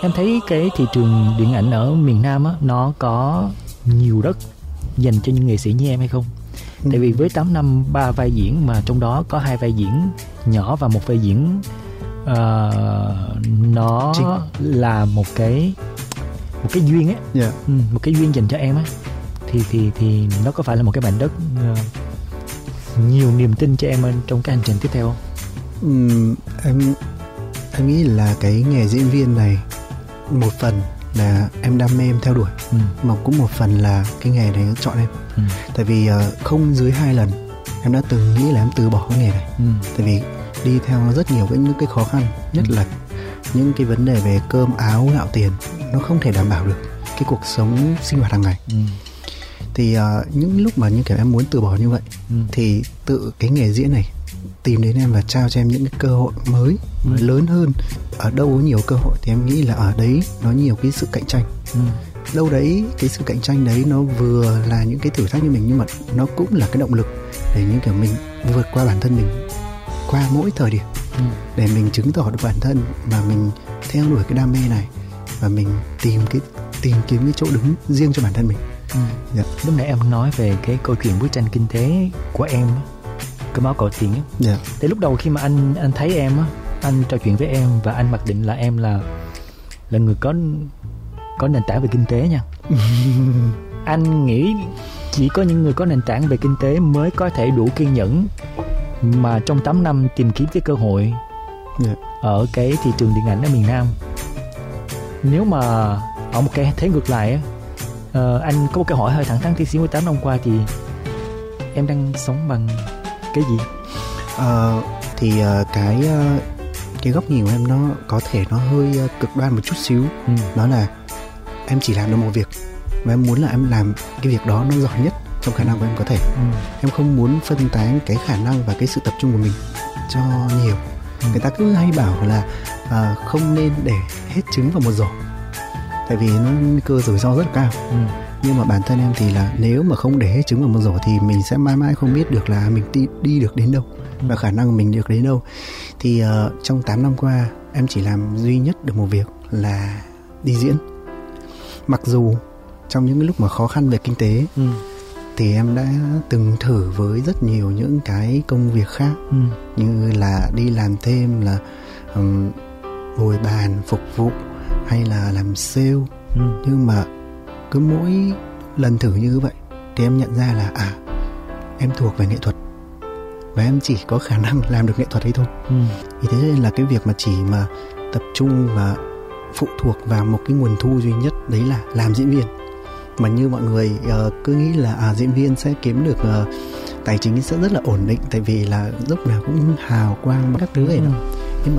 Em thấy cái thị trường điện ảnh ở miền Nam á, nó có nhiều đất dành cho những nghệ sĩ như em hay không? Tại vì với 8 năm 3 vai diễn mà trong đó có 2 vai diễn nhỏ và một vai diễn nó là một cái duyên á. Yeah. Một cái duyên dành cho em á, thì nó có phải là một cái mảnh đất nhiều niềm tin cho em trong cái hành trình tiếp theo không? Em nghĩ là cái nghề diễn viên này một phần là em đam mê, em theo đuổi, mà cũng một phần là cái nghề này nó chọn em. Tại vì không dưới 2 lần em đã từng nghĩ là em từ bỏ cái nghề này. Tại vì đi theo rất nhiều những cái khó khăn, nhất là những cái vấn đề về cơm áo gạo tiền, nó không thể đảm bảo được cái cuộc sống sinh hoạt hàng ngày. Thì những lúc mà như kiểu em muốn từ bỏ như vậy, thì tự cái nghề diễn này tìm đến em và trao cho em những cái cơ hội mới, lớn hơn. Ở đâu có nhiều cơ hội thì em nghĩ là ở đấy nó nhiều cái sự cạnh tranh. Đâu đấy cái sự cạnh tranh đấy nó vừa là những cái thử thách như mình, nhưng mà nó cũng là cái động lực để những kiểu mình vượt qua bản thân mình qua mỗi thời điểm, để mình chứng tỏ được bản thân mà mình theo đuổi cái đam mê này, và mình tìm kiếm cái chỗ đứng riêng cho bản thân mình. Dạ. Lúc nãy em nói về cái câu chuyện bức tranh kinh tế của em, Cơm Áo Gạo Tiền á. Dạ. Thì lúc đầu khi mà anh thấy em á, anh trò chuyện với em và anh mặc định là em là người có nền tảng về kinh tế nha. Anh nghĩ chỉ có những người có nền tảng về kinh tế mới có thể đủ kiên nhẫn mà trong 8 năm tìm kiếm cái cơ hội ở cái thị trường điện ảnh ở miền Nam. Nếu mà ở một cái thế ngược lại á, anh có một câu hỏi hơi thẳng thắn tí xíu, 8 năm qua thì em đang sống bằng cái gì? Cái góc nhìn của em nó có thể nó hơi cực đoan một chút xíu. Đó là em chỉ làm được một việc và em muốn là em làm cái việc đó nó giỏi nhất trong khả năng của em có thể. Em không muốn phân tán cái khả năng và cái sự tập trung của mình cho nhiều. Người ta cứ hay bảo là không nên để hết trứng vào một rổ, tại vì nó nguy cơ rủi ro rất là cao. Nhưng mà bản thân em thì là nếu mà không để hết trứng vào một rổ thì mình sẽ mãi mãi không biết được là mình đi được đến đâu và khả năng mình được đến đâu. Thì trong 8 năm qua em chỉ làm duy nhất được một việc là đi diễn. Mặc dù trong những cái lúc mà khó khăn về kinh tế thì em đã từng thử với rất nhiều những cái công việc khác, như là đi làm thêm, là ngồi bàn phục vụ hay là làm sale. Nhưng mà cứ mỗi lần thử như vậy thì em nhận ra là em thuộc về nghệ thuật và em chỉ có khả năng làm được nghệ thuật ấy thôi. Vì thế nên là cái việc mà chỉ mà tập trung và phụ thuộc vào một cái nguồn thu duy nhất đấy là làm diễn viên, mà như mọi người cứ nghĩ là diễn viên sẽ kiếm được tài chính sẽ rất là ổn định, tại vì là lúc nào cũng hào quang các thứ này đó. Nhưng mà